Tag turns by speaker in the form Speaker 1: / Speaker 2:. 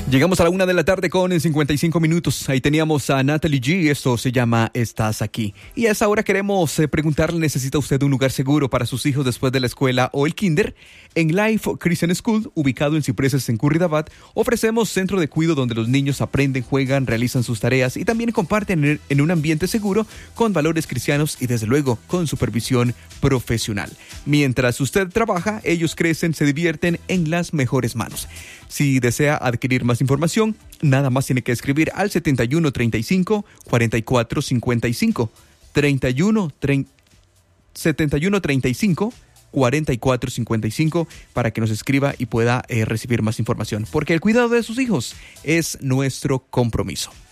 Speaker 1: Llegamos a la 1:00 con 55 minutos. Ahí teníamos a Natalie G. Esto se llama Estás Aquí. Y a esa hora queremos preguntarle, ¿necesita usted un lugar seguro para sus hijos después de la escuela o el kinder? En Life Christian School, ubicado en Cipreses en Curridabat, ofrecemos centro de cuidado donde los niños aprenden, juegan, realizan sus tareas y también comparten en un ambiente seguro con valores cristianos y desde luego con supervisión profesional. Mientras usted trabaja, ellos crecen, se divierten en las mejores manos. Si desea adquirir más información, nada más tiene que escribir al 7135-4455. 7135-4455 para que nos escriba y pueda recibir más información. Porque el cuidado de sus hijos es nuestro compromiso.